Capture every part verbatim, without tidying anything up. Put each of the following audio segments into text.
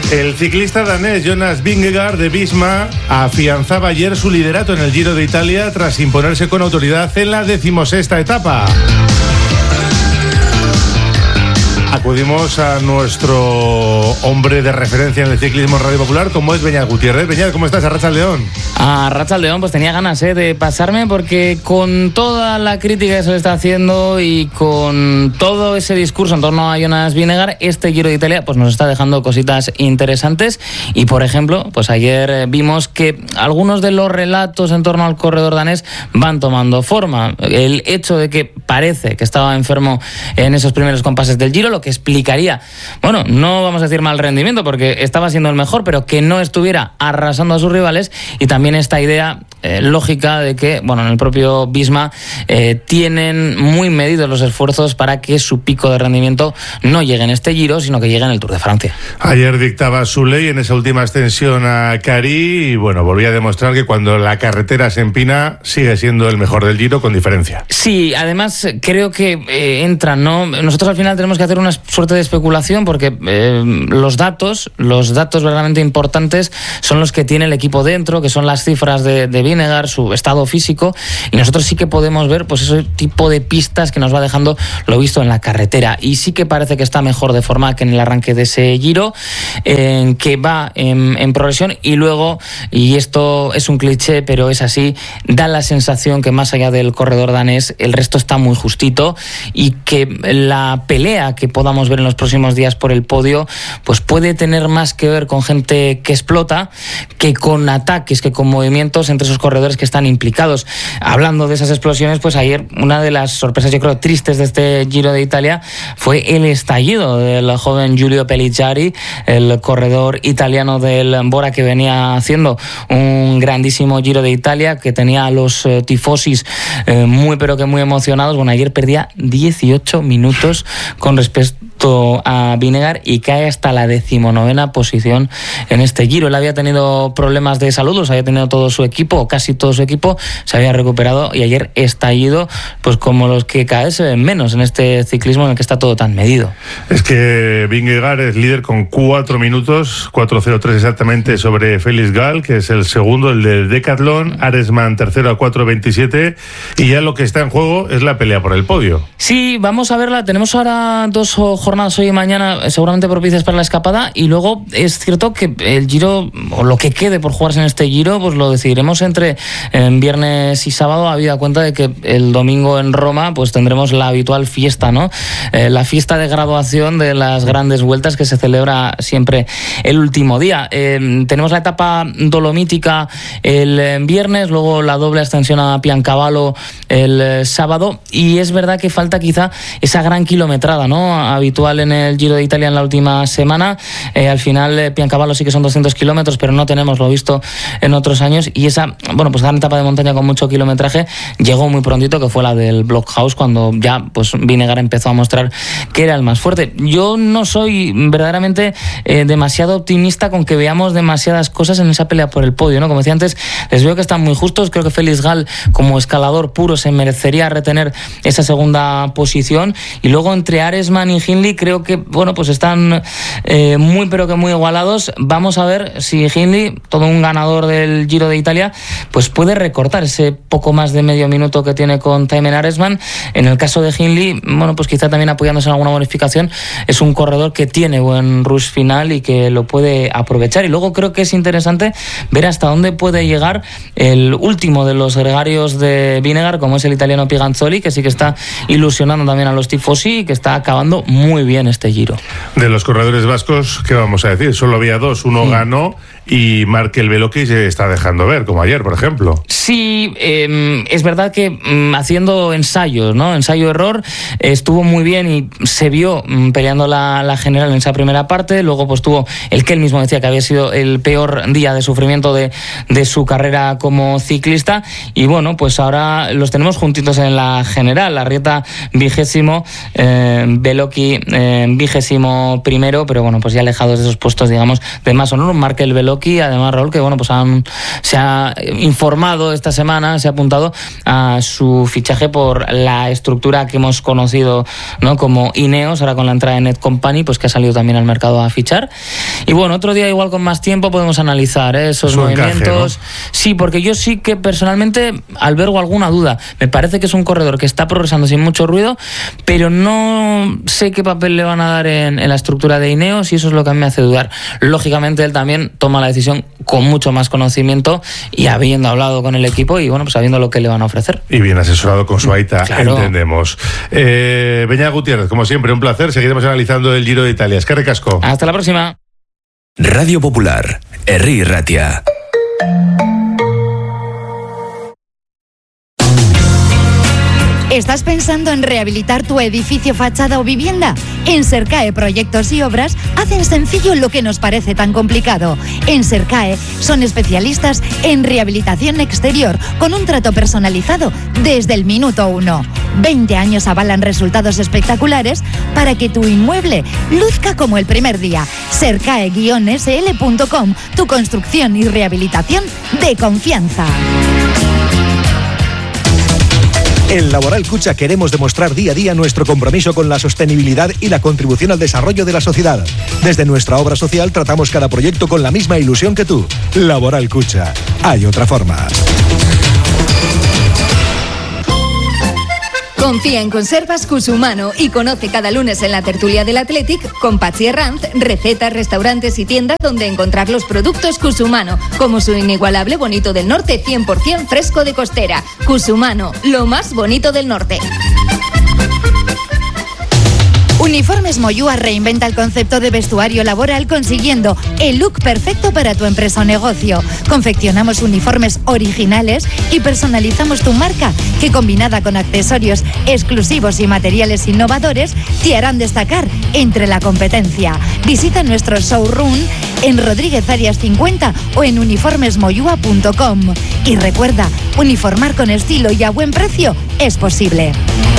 El ciclista danés Jonas Vingegaard de Visma afianzaba ayer su liderato en el Giro de Italia tras imponerse con autoridad en la decimosexta etapa. Acudimos a nuestro hombre de referencia en el ciclismo en Radio Popular, como es Beñat Gutiérrez. Beñat, ¿cómo estás? Arratsaldeón. A Arratsaldeón, pues tenía ganas ¿eh? de pasarme, porque con toda la crítica que se le está haciendo y con todo ese discurso en torno a Jonas Vingegaard, este Giro de Italia pues nos está dejando cositas interesantes. Y por ejemplo, pues ayer vimos que algunos de los relatos en torno al corredor danés van tomando forma. El hecho de que parece que estaba enfermo en esos primeros compases del Giro, lo que explicaría, bueno, no vamos a decir mal rendimiento porque estaba siendo el mejor, pero que no estuviera arrasando a sus rivales. Y también esta idea eh, lógica de que, bueno, en el propio Visma eh, tienen muy medidos los esfuerzos para que su pico de rendimiento no llegue en este Giro, sino que llegue en el Tour de Francia. Ayer dictaba su ley en esa última extensión a Cari y, bueno, volvía a demostrar que cuando la carretera se empina sigue siendo el mejor del Giro con diferencia. Sí, además creo que eh, entran, ¿no? Nosotros al final tenemos que hacer una suerte de especulación porque eh, los datos, los datos verdaderamente importantes son los que tiene el equipo dentro, que son las cifras de, de Vingegaard, su estado físico, y nosotros sí que podemos ver pues ese tipo de pistas que nos va dejando lo visto en la carretera. Y sí que parece que está mejor de forma que en el arranque de ese Giro, eh, que va en, en progresión, y luego, y esto es un cliché pero es así, da la sensación que más allá del corredor danés el resto está muy justito, y que la pelea que podamos ver en los próximos días por el podio pues puede tener más que ver con gente que explota que con ataques, que con movimientos entre esos corredores que están implicados. Hablando de esas explosiones, pues ayer una de las sorpresas, yo creo, tristes de este Giro de Italia fue el estallido del joven Giulio Pellicciari, el corredor italiano del Bora, que venía haciendo un grandísimo Giro de Italia, que tenía a los eh, tifosis eh, muy pero que muy emocionados. Bueno, ayer perdía dieciocho minutos con respecto a Vingegaard y cae hasta la decimonovena posición en este Giro. Él había tenido problemas de salud, los había tenido todo su equipo, o casi todo su equipo, se había recuperado, y ayer estallido, pues como los que cada vez se ven menos en este ciclismo en el que está todo tan medido. Es que Vingegaard es líder con cuatro minutos, cuatro cero tres exactamente sobre Felix Gall, que es el segundo, el del Decathlon. Arensman tercero a cuatro veintisiete, y ya lo que está en juego es la pelea por el podio. Sí, vamos a verla. Tenemos ahora dos jornadas hoy y mañana seguramente propicias para la escapada, y luego es cierto que el Giro, o lo que quede por jugarse en este Giro, pues lo decidiremos entre eh, viernes y sábado, habida cuenta de que el domingo en Roma pues tendremos la habitual fiesta, ¿no? Eh, la fiesta de graduación de las grandes vueltas que se celebra siempre el último día. Eh, tenemos la etapa dolomítica el viernes, luego la doble extensión a Piancavallo el sábado, y es verdad que falta quizá esa gran kilometrada, ¿no? Habitual en el Giro de Italia en la última semana. Eh, al final eh, Piancavallo sí que son doscientos kilómetros, pero no tenemos lo visto en otros años, y esa, bueno, pues gran etapa de montaña con mucho kilometraje llegó muy prontito, que fue la del Blockhouse, cuando ya pues Vingegaard empezó a mostrar que era el más fuerte. Yo no soy verdaderamente eh, demasiado optimista con que veamos demasiadas cosas en esa pelea por el podio, ¿no? Como decía antes, les veo que están muy justos. Creo que Felix Gall, como escalador puro, se merecería retener esa segunda posición, y luego entre Arensman y Hindley creo que, bueno, pues están eh, muy pero que muy igualados. Vamos a ver si Hindley, todo un ganador del Giro de Italia, pues puede recortar ese poco más de medio minuto que tiene con Thymen Arensman. En el caso de Hindley, bueno, pues quizá también apoyándose en alguna bonificación, es un corredor que tiene buen rush final y que lo puede aprovechar. Y luego creo que es interesante ver hasta dónde puede llegar el último de los gregarios de Vingegaard, como es el italiano Piganzoli, que sí que está ilusionando también a los tifosi y que está acabando muy bien este Giro. De los corredores vascos, ¿qué vamos a decir? Solo había dos, uno sí. ganó, y Markel Beloki se está dejando ver, como ayer, por ejemplo. Sí, eh, es verdad que mm, haciendo ensayos, ¿no? Ensayo-error, eh, estuvo muy bien y se vio mm, peleando la, la general en esa primera parte. Luego pues tuvo el que él mismo decía que había sido el peor día de sufrimiento de, de su carrera como ciclista, y bueno, pues ahora los tenemos juntitos en la general. Arrieta vigésimo, eh, Beloki eh, vigésimo primero, pero bueno, pues ya alejados de esos puestos, digamos, de más honor. Markel Beloki, además, Raúl, que bueno, pues han, se ha eh, informado esta semana, se ha apuntado a su fichaje por la estructura que hemos conocido, ¿no?, como Ineos, ahora con la entrada de Netcompany, pues que ha salido también al mercado a fichar. Y bueno, otro día igual con más tiempo podemos analizar ¿eh? esos Su movimientos. Encaje, ¿no? Sí, porque yo sí que personalmente albergo alguna duda. Me parece que es un corredor que está progresando sin mucho ruido, pero no sé qué papel le van a dar en, en la estructura de Ineos, y eso es lo que a mí me hace dudar. Lógicamente él también toma la decisión con mucho más conocimiento y habiendo hablado con el equipo y bueno, pues sabiendo lo que le van a ofrecer. Y bien asesorado con su aita, claro. Entendemos. Eh, Beñat Gutiérrez, como siempre, un placer. Seguiremos analizando el Giro de Italia. Es que recasco. Hasta la próxima. Radio Popular, Herri Ratia. ¿Estás pensando en rehabilitar tu edificio, fachada o vivienda? En Sercae Proyectos y Obras hacen sencillo lo que nos parece tan complicado. En Sercae son especialistas en rehabilitación exterior con un trato personalizado desde el minuto uno. veinte años avalan resultados espectaculares para que tu inmueble luzca como el primer día. Sercae guion ese ele punto com, tu construcción y rehabilitación de confianza. En Laboral Cucha queremos demostrar día a día nuestro compromiso con la sostenibilidad y la contribución al desarrollo de la sociedad. Desde nuestra obra social tratamos cada proyecto con la misma ilusión que tú. Laboral Cucha. Hay otra forma. Confía en Conservas Cusumano y conoce cada lunes en la tertulia del Athletic con Patxi Herranz recetas, restaurantes y tiendas donde encontrar los productos Cusumano, como su inigualable bonito del norte cien por ciento fresco de costera. Cusumano, lo más bonito del norte. Uniformes Moyúa reinventa el concepto de vestuario laboral consiguiendo el look perfecto para tu empresa o negocio. Confeccionamos uniformes originales y personalizamos tu marca, que combinada con accesorios exclusivos y materiales innovadores te harán destacar entre la competencia. Visita nuestro showroom en Rodríguez Arias cincuenta o en uniformes moyúa punto com. Y recuerda, uniformar con estilo y a buen precio es posible.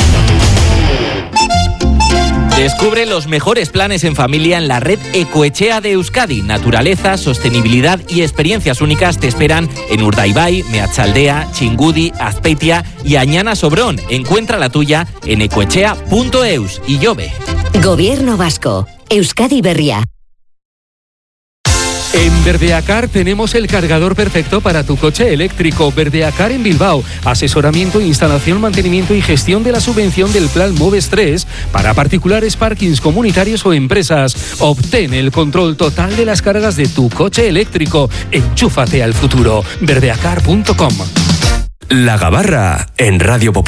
Descubre los mejores planes en familia en la red Ecoetxea de Euskadi. Naturaleza, sostenibilidad y experiencias únicas te esperan en Urdaibai, Meatzaldea, Txingudi, Azpeitia y Añana Sobrón. Encuentra la tuya en ecoetxea punto eus y Llove. Gobierno Vasco. Euskadi Berria. En Verdeacar tenemos el cargador perfecto para tu coche eléctrico. Verdeacar en Bilbao. Asesoramiento, instalación, mantenimiento y gestión de la subvención del Plan Moves tres para particulares, parkings comunitarios o empresas. Obtén el control total de las cargas de tu coche eléctrico. Enchúfate al futuro. verdeacar punto com. La Gabarra en Radio Popular.